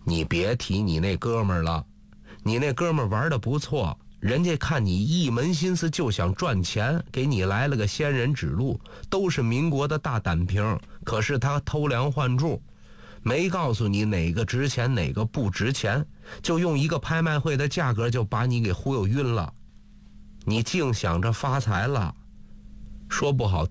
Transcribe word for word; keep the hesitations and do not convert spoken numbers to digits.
你别提你那哥们儿了，你那哥们儿玩的不错，人家看你一门心思就想赚钱，给你来了个仙人指路，都是民国的大胆瓶，可是他偷梁换柱，没告诉你哪个值钱哪个不值钱，就用一个拍卖会的价格就把你给忽悠晕了。你净想着发财了，说不好听